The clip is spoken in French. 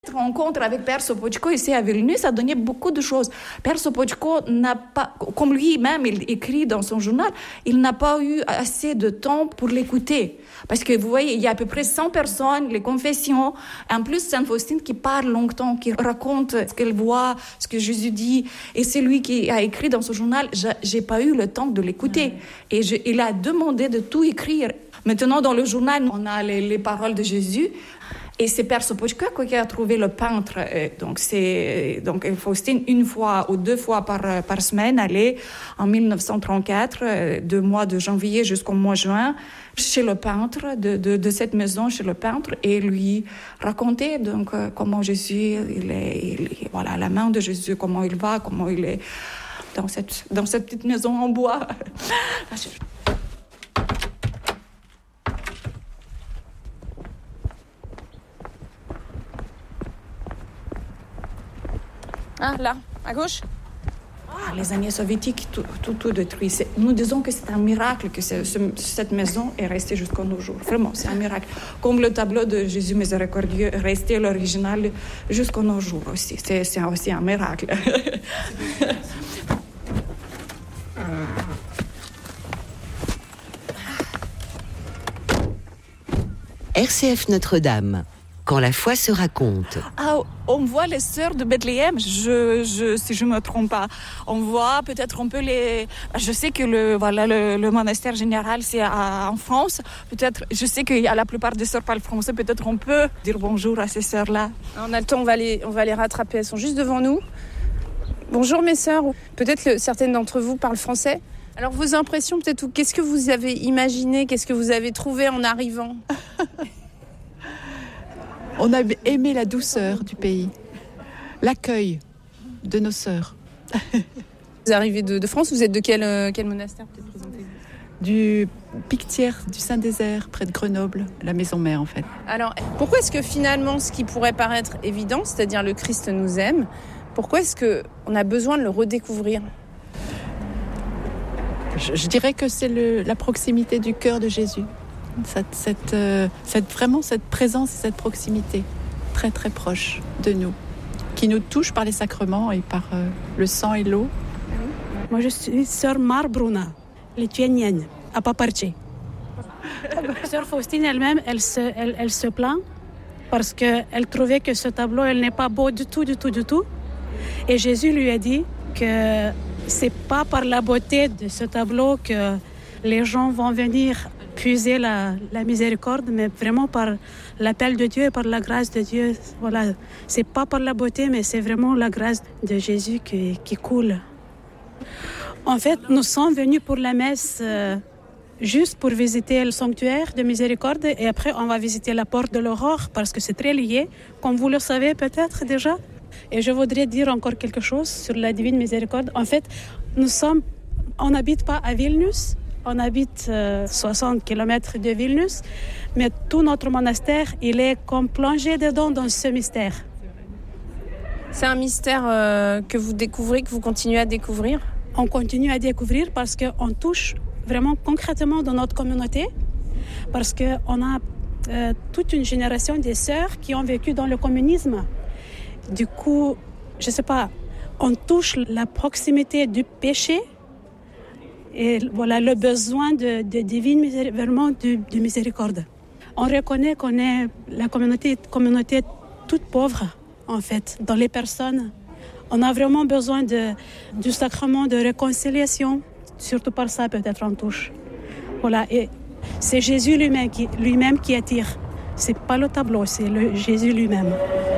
Rencontre avec Père Sopoćko ici à Vilnius a donné beaucoup de choses. Père Sopoćko n'a pas, comme lui-même il écrit dans son journal, il n'a pas eu assez de temps pour l'écouter. Parce que vous voyez, il y a à peu près 100 personnes, les confessions, en plus Sainte Faustine qui parle longtemps, qui raconte ce qu'elle voit, ce que Jésus dit. Et c'est lui qui a écrit dans son journal, j'ai pas eu le temps de l'écouter. Et il a demandé de tout écrire. Maintenant, dans le journal, on a les paroles de Jésus. Et c'est Père Sopoćko qui a trouvé le peintre. Donc Faustine, une fois ou deux fois par semaine, allait en 1934, du mois de janvier jusqu'au mois de juin, chez le peintre, de cette maison chez le peintre, et lui raconter donc, comment Jésus, voilà, la main de Jésus, comment il va, comment il est dans cette petite maison en bois. Ah, là, à gauche. Les années soviétiques, tout détruit. Nous disons que c'est un miracle que cette maison est restée jusqu'à nos jours. Vraiment, c'est un miracle. Comme le tableau de Jésus miséricordieux est resté l'original jusqu'à nos jours aussi. C'est aussi un miracle. RCF Notre-Dame. Quand la foi se raconte. Ah, on voit les sœurs de Bethléem, si je me trompe pas. On voit peut-être un peu les... Je sais que le monastère général, c'est en France. Peut-être, je sais que la plupart des sœurs parlent français. Peut-être on peut dire bonjour à ces sœurs-là. On a le temps, on va les rattraper. Elles sont juste devant nous. Bonjour mes sœurs. Peut-être certaines d'entre vous parlent français. Alors vos impressions peut-être, ou qu'est-ce que vous avez imaginé, qu'est-ce que vous avez trouvé en arrivant? On a aimé la douceur du pays, l'accueil de nos sœurs. Vous arrivez de France, vous êtes de quel monastère peut-être présentez-vous? Du Pictière, du Saint-Désert, près de Grenoble, la maison mère en fait. Alors, pourquoi est-ce que finalement, ce qui pourrait paraître évident, c'est-à-dire le Christ nous aime, pourquoi est-ce qu'on a besoin de le redécouvrir? Je dirais que c'est la proximité du cœur de Jésus. Vraiment cette présence, cette proximité très très proche de nous, qui nous touche par les sacrements et par le sang et l'eau. Moi je suis sœur Marbruna, lituanienne, à Paparche. Sœur Faustine elle-même, elle se plaint parce qu'elle trouvait que ce tableau, elle n'est pas beau du tout. Et Jésus lui a dit que c'est pas par la beauté de ce tableau que les gens vont venir puiser la miséricorde, mais vraiment par l'appel de Dieu et par la grâce de Dieu. Voilà, c'est pas par la beauté, mais c'est vraiment la grâce de Jésus qui coule. En fait, nous sommes venus pour la messe juste pour visiter le sanctuaire de miséricorde, et après on va visiter la porte de l'aurore parce que c'est très lié, comme vous le savez peut-être déjà. Et je voudrais dire encore quelque chose sur la divine miséricorde. En fait, on n'habite pas à Vilnius. On habite 60 km de Vilnius, mais tout notre monastère, il est comme plongé dedans dans ce mystère. C'est un mystère que vous découvrez, que vous continuez à découvrir? On continue à découvrir parce qu'on touche vraiment concrètement dans notre communauté, parce qu'on a toute une génération de sœurs qui ont vécu dans le communisme. Du coup, je ne sais pas, on touche la proximité du péché, et voilà le besoin de divine vraiment de miséricorde. On reconnaît qu'on est la communauté toute pauvre, en fait, dans les personnes. On a vraiment besoin du sacrement de réconciliation, surtout par ça peut-être on touche. Voilà, et c'est Jésus lui-même qui attire. C'est pas le tableau, c'est Jésus lui-même.